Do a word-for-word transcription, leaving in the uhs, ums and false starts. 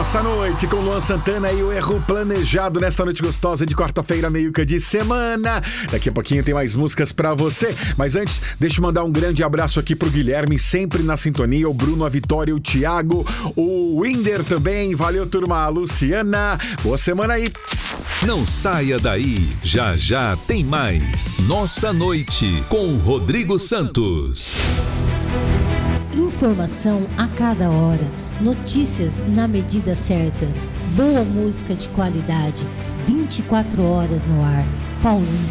nossa noite com Luan Santana e o Erro Planejado nesta noite gostosa de quarta-feira, meio-dia de semana. Daqui a pouquinho tem mais músicas pra você, mas antes, deixa eu mandar um grande abraço aqui pro Guilherme, sempre na sintonia, o Bruno, a Vitória, o Thiago, o Winder também. Valeu, turma, a Luciana. Boa semana aí. Não saia daí, já já tem mais. Nossa Noite com Rodrigo Santos. Informação a cada hora, notícias na medida certa, boa música de qualidade, vinte e quatro horas no ar. Paulista.